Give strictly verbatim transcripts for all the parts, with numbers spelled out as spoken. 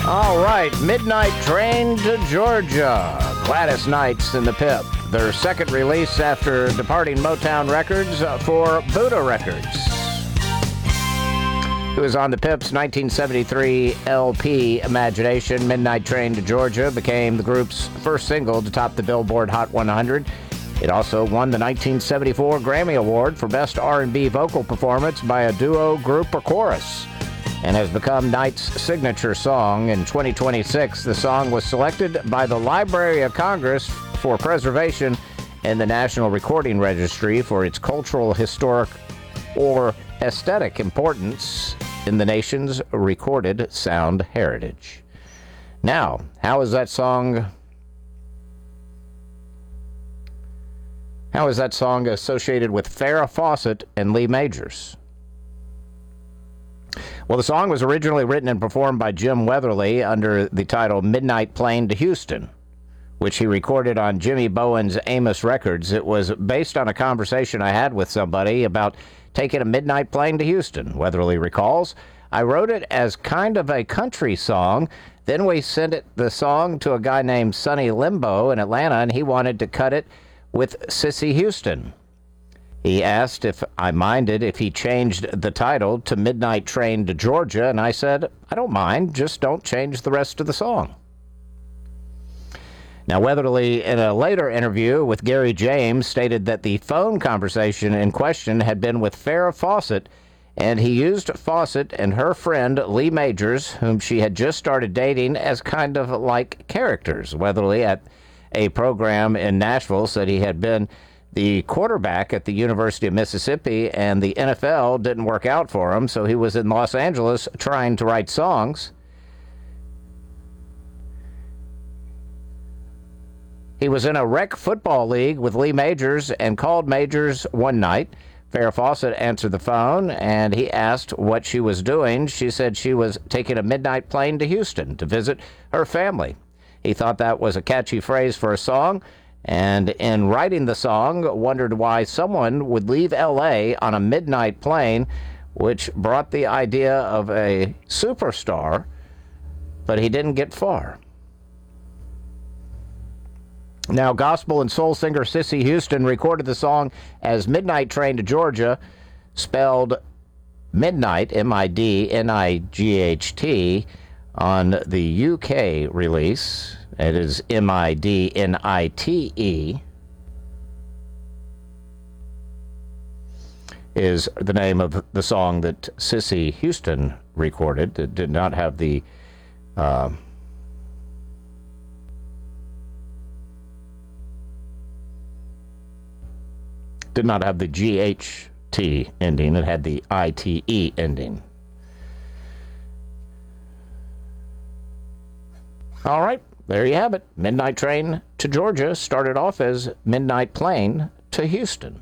All right, Midnight Train to Georgia. Gladys Knights and the Pip. Their second release after departing Motown Records for Buddha Records. It was on the Pips' nineteen seventy-three L P Imagination. Midnight Train to Georgia became the group's first single to top the Billboard Hot one hundred. It also won the nineteen seventy-four Grammy Award for Best R and B Vocal Performance by a Duo, Group, or Chorus, and has become Knight's signature song. In twenty twenty-six, the song was selected by the Library of Congress for preservation in the National Recording Registry for its cultural, historic, or aesthetic importance in the nation's recorded sound heritage. Now, how is that song... How is that song associated with Farrah Fawcett and Lee Majors? Well, the song was originally written and performed by Jim Weatherly under the title Midnight Plane to Houston, which he recorded on Jimmy Bowen's Amos Records. It was based on a conversation I had with somebody about taking a midnight plane to Houston, Weatherly recalls. I wrote it as kind of a country song. Then we sent it, the song to a guy named Sonny Limbo in Atlanta, and he wanted to cut it with Sissy Houston. He asked if I minded if he changed the title to Midnight Train to Georgia, and I said, I don't mind, just don't change the rest of the song. Now, Weatherly, in a later interview with Gary James, stated that the phone conversation in question had been with Farrah Fawcett, and he used Fawcett and her friend Lee Majors, whom she had just started dating, as kind of like characters. Weatherly, at a program in Nashville, said he had been the quarterback at the University of Mississippi, and the N F L didn't work out for him, so he was in Los Angeles trying to write songs. He was in a rec football league with Lee Majors and called Majors one night. Farrah Fawcett answered the phone, and he asked what she was doing. She said she was taking a midnight plane to Houston to visit her family. He thought that was a catchy phrase for a song, and in writing the song, wondered why someone would leave L A on a midnight plane, which brought the idea of a superstar, but he didn't get far. Now, gospel and soul singer Sissy Houston recorded the song as Midnight Train to Georgia, spelled midnight, M I D N I G H T, on the U K release. It is M I D N I T E, is the name of the song that Sissy Houston recorded. It did not have the uh, did not have the G H T ending. It had the I T E ending. All right, there you have it. Midnight Train to Georgia started off as Midnight Plane to Houston.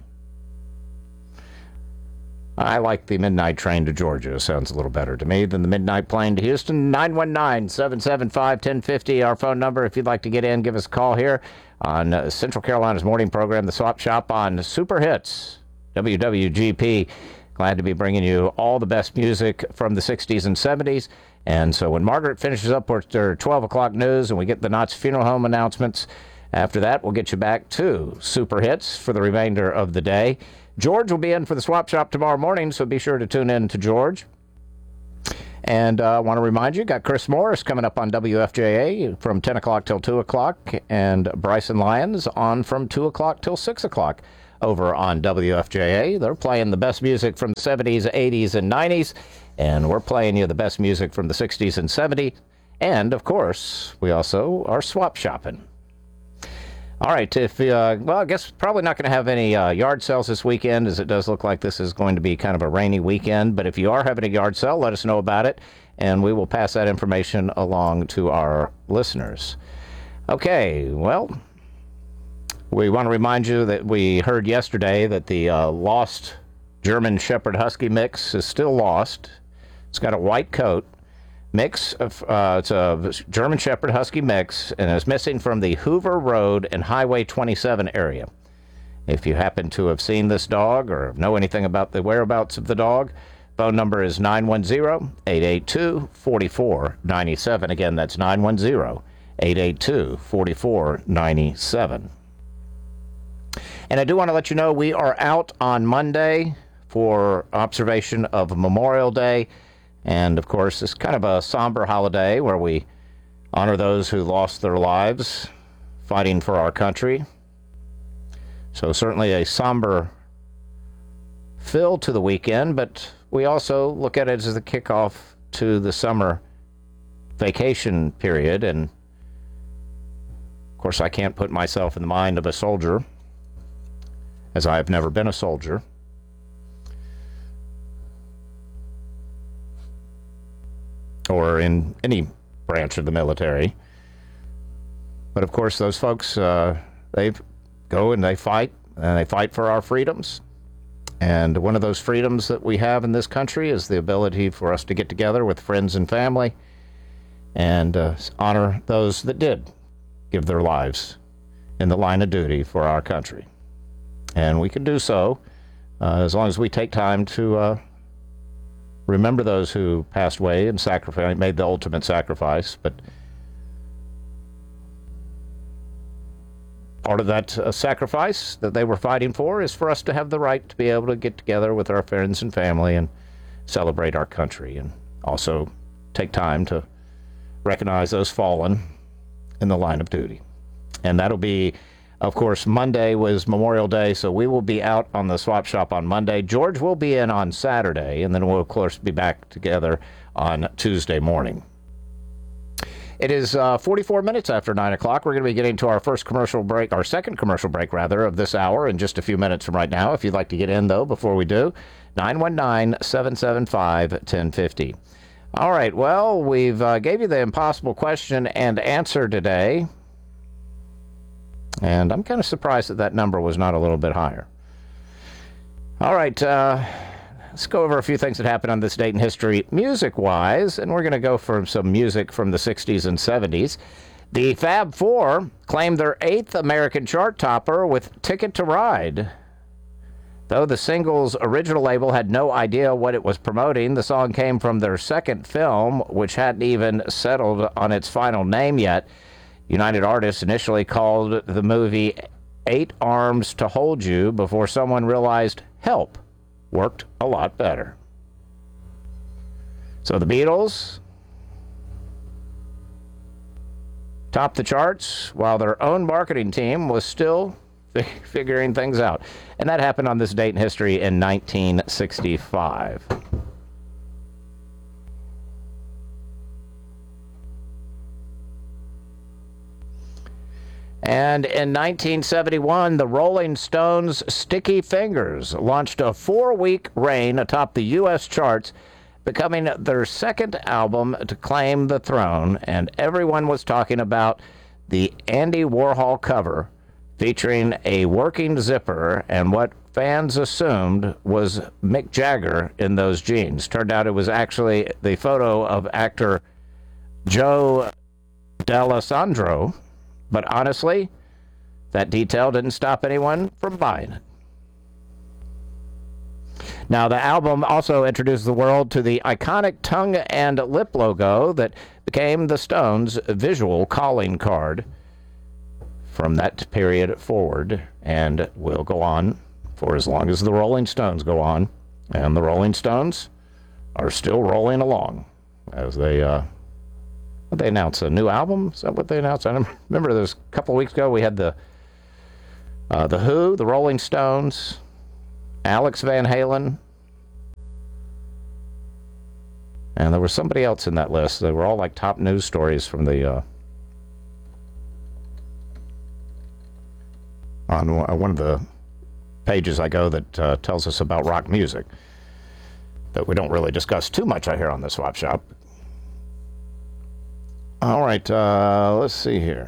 I like the Midnight Train to Georgia. Sounds a little better to me than the Midnight Plane to Houston. nine one nine, seven seven five, one oh five oh, our phone number. If you'd like to get in, give us a call here on uh, Central Carolina's morning program, The Swap Shop on Super Hits, W W G P. Glad to be bringing you all the best music from the sixties and seventies. And so when Margaret finishes up with her twelve o'clock news and we get the Knott's Funeral Home announcements, after that, we'll get you back to Super Hits for the remainder of the day. George will be in for the Swap Shop tomorrow morning, so be sure to tune in to George. And I uh, want to remind you, got Chris Morris coming up on W F J A from ten o'clock till two o'clock, and Bryson Lyons on from two o'clock till six o'clock over on W F J A. They're playing the best music from the seventies, eighties, and nineties, and we're playing you the best music from the sixties and seventies. And, of course, we also are swap shopping. All right, if, uh, well, I guess probably not going to have any uh, yard sales this weekend, as it does look like this is going to be kind of a rainy weekend. But if you are having a yard sale, let us know about it, and we will pass that information along to our listeners. Okay, well, we want to remind you that we heard yesterday that the uh, lost German Shepherd Husky mix is still lost. It's got a white coat. Mix of uh, it's a German Shepherd Husky mix, and it's missing from the Hoover Road and Highway twenty-seven area. If you happen to have seen this dog or know anything about the whereabouts of the dog, Phone number is nine one zero, eight eight two, four four nine seven. Again, that's nine one zero, eight eight two, four four nine seven. And I do want to let you know we are out on Monday for observation of Memorial Day. And, of course, it's kind of a somber holiday where we honor those who lost their lives fighting for our country. So certainly a somber feel to the weekend, but we also look at it as the kickoff to the summer vacation period. And, of course, I can't put myself in the mind of a soldier, as I have never been a soldier. Or in any branch of the military. But, of course, those folks, uh, they go and they fight, and they fight for our freedoms. And one of those freedoms that we have in this country is the ability for us to get together with friends and family and uh, honor those that did give their lives in the line of duty for our country. And we can do so uh, as long as we take time to uh, remember those who passed away and sacrificed, made the ultimate sacrifice. But part of that uh, sacrifice that they were fighting for is for us to have the right to be able to get together with our friends and family and celebrate our country, and also take time to recognize those fallen in the line of duty. And that'll be, of course, Monday was Memorial Day, so we will be out on the swap shop on Monday. George will be in on Saturday, and then we'll, of course, be back together on Tuesday morning. It is uh, forty-four minutes after nine o'clock. We're going to be getting to our first commercial break, our second commercial break, rather, of this hour in just a few minutes from right now. If you'd like to get in, though, before we do, nine one nine, seven seven five, one zero five zero. All right, well, we've uh, gave you the impossible question and answer today. And I'm kind of surprised that that number was not a little bit higher. All right, uh, let's go over a few things that happened on this date in history, music-wise, and we're going to go for some music from the sixties and seventies. The Fab Four claimed their eighth American chart topper with Ticket to Ride. Though the single's original label had no idea what it was promoting, the song came from their second film, which hadn't even settled on its final name yet. United Artists initially called the movie Eight Arms to Hold You before someone realized Help worked a lot better. So the Beatles topped the charts while their own marketing team was still f- figuring things out. And that happened on this date in history in nineteen sixty-five. And in nineteen seventy-one, the Rolling Stones' Sticky Fingers launched a four-week reign atop the U S charts, becoming their second album to claim the throne, and everyone was talking about the Andy Warhol cover featuring a working zipper and what fans assumed was Mick Jagger in those jeans. Turned out it was actually the photo of actor Joe D'Alessandro. But honestly, that detail didn't stop anyone from buying it. Now, the album also introduced the world to the iconic tongue and lip logo that became the Stones' visual calling card from that period forward, and will go on for as long as the Rolling Stones go on. And the Rolling Stones are still rolling along as they... Uh, They announced a new album. Is that what they announced? I remember there was a couple of weeks ago we had the uh, the Who, the Rolling Stones, Alex Van Halen, and there was somebody else in that list. They were all like top news stories from the uh, on one of the pages I go that uh, tells us about rock music that we don't really discuss too much, I hear, on the Swap Shop. All right, uh, let's see here.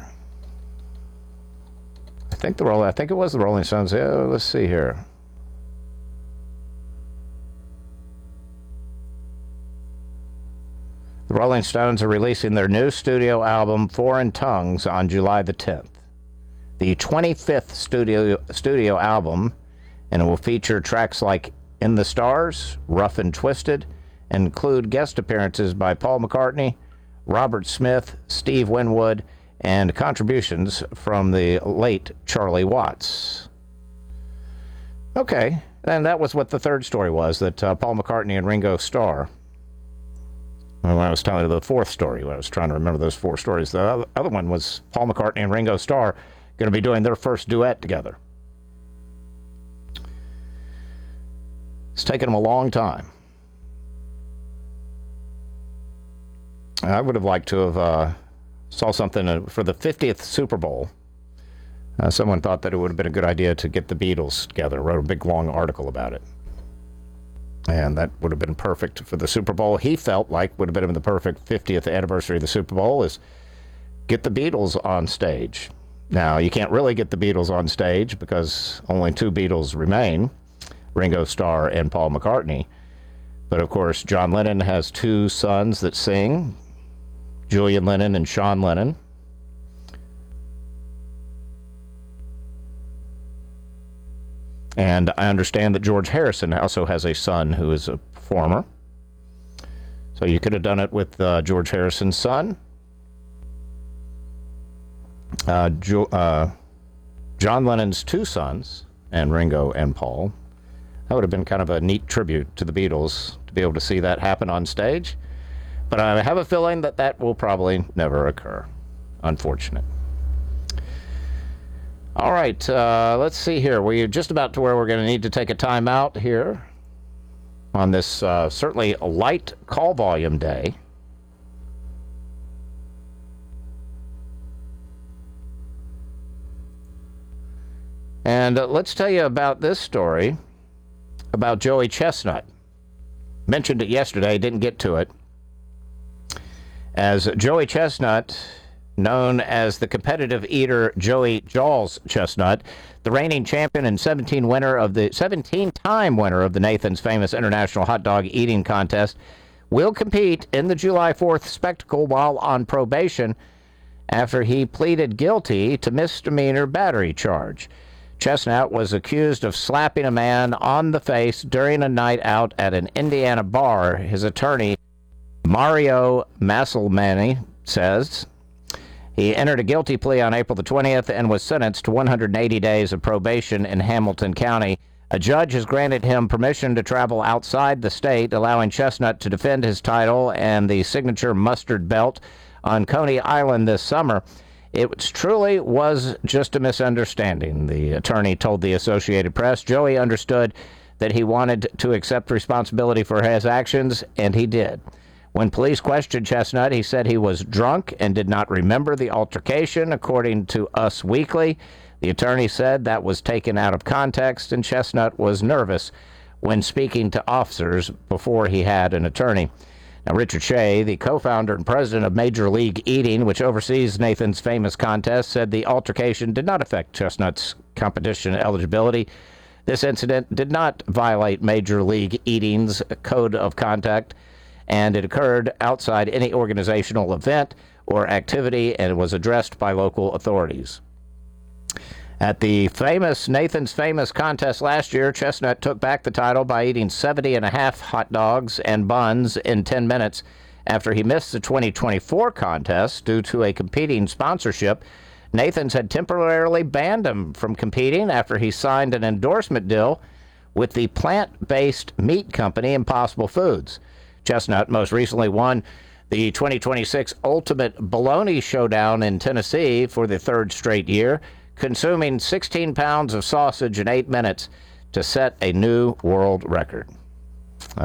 I think the roll. I think it was the Rolling Stones. Yeah, let's see here. The Rolling Stones are releasing their new studio album, Foreign Tongues, on July the tenth. The twenty-fifth studio studio album, and it will feature tracks like in the Stars, Rough and Twisted, and include guest appearances by Paul McCartney, Robert Smith, Steve Winwood, and contributions from the late Charlie Watts. Okay, and that was what the third story was, that uh, Paul McCartney and Ringo Starr. When I was telling you the fourth story, when I was trying to remember those four stories, the other one was Paul McCartney and Ringo Starr going to be doing their first duet together. It's taken them a long time. I would have liked to have uh, saw something for the fiftieth Super Bowl. Uh, someone thought that it would have been a good idia to get the Beatles together, wrote a big, long article about it. And that would have been perfect for the Super Bowl. He felt like would have been the perfect fiftieth anniversary of the Super Bowl is get the Beatles on stage. Now, you can't really get the Beatles on stage because only two Beatles remain, Ringo Starr and Paul McCartney. But, of course, John Lennon has two sons that sing, Julian Lennon and Sean Lennon. And I understand that George Harrison also has a son who is a performer. So you could have done it with uh, George Harrison's son. Uh, jo- uh, John Lennon's two sons, and Ringo and Paul. That would have been kind of a neat tribute to the Beatles to be able to see that happen on stage. But I have a feeling that that will probably never occur. Unfortunate. All right, uh, let's see here. We're just about to where we're going to need to take a time out here on this uh, certainly a light call volume day. And uh, let's tell you about this story about Joey Chestnut. Mentioned it yesterday, didn't get to it. As Joey Chestnut, known as the competitive eater Joey Jaws Chestnut, the reigning champion and seventeen winner of the seventeen-time winner of the Nathan's Famous International Hot Dog Eating Contest, will compete in the July fourth spectacle while on probation after he pleaded guilty to misdemeanor battery charge. Chestnut was accused of slapping a man on the face during a night out at an Indiana bar. His attorney, Mario Masselmani, says he entered a guilty plea on April the twentieth and was sentenced to one hundred eighty days of probation in Hamilton County. A judge has granted him permission to travel outside the state, allowing Chestnut to defend his title and the signature mustard belt on Coney Island this summer. It truly was just a misunderstanding, the attorney told the Associated Press. Joey understood that he wanted to accept responsibility for his actions, and he did. When police questioned Chestnut, he said he was drunk and did not remember the altercation, according to Us Weekly. The attorney said that was taken out of context, and Chestnut was nervous when speaking to officers before he had an attorney. Now, Richard Shea, the co-founder and president of Major League Eating, which oversees Nathan's Famous Contest, said the altercation did not affect Chestnut's competition eligibility. This incident did not violate Major League Eating's code of conduct, and it occurred outside any organizational event or activity and was addressed by local authorities. At the famous Nathan's Famous Contest last year, Chestnut took back the title by eating seventy and a half hot dogs and buns in ten minutes after he missed the twenty twenty-four contest due to a competing sponsorship. Nathan's had temporarily banned him from competing after he signed an endorsement deal with the plant-based meat company Impossible Foods. Chestnut most recently won the twenty twenty-six Ultimate Bologna Showdown in Tennessee for the third straight year, consuming sixteen pounds of sausage in eight minutes to set a new world record.